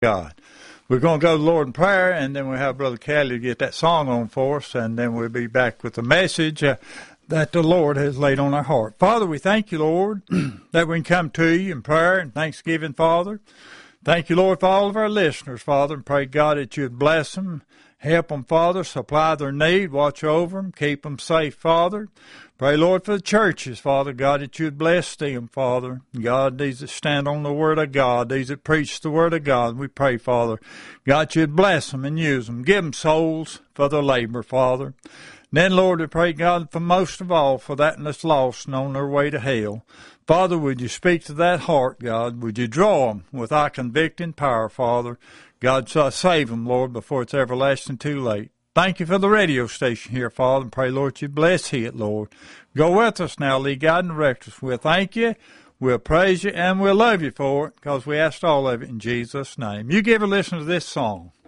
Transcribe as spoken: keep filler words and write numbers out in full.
God. We're going to go to the Lord in prayer, and then we'll have Brother Kelly get that song on for us, and then we'll be back with the message uh, that the Lord has laid on our heart. Father, we thank you, Lord, that we can come to you in prayer and thanksgiving, Father. Thank you, Lord, for all of our listeners, Father, and pray, God, that you would bless them, help them, Father, supply their need, watch over them, keep them safe, Father. Pray, Lord, for the churches, Father, God, that you would bless them, Father. God, these that stand on the Word of God, these that preach the Word of God, we pray, Father, God, you would bless them and use them. Give them souls for their labor, Father. Then, Lord, we pray, God, for most of all, for that that's lost and on their way to hell. Father, would you speak to that heart, God? Would you draw them with thy convicting power, Father? God, so save them, Lord, before it's everlasting too late. Thank you for the radio station here, Father, and pray, Lord, you bless it, Lord. Go with us now, lead, God, and direct us. We'll thank you, we'll praise you, and we'll love you for it, because we asked all of it in Jesus' name. You give a listen to this song.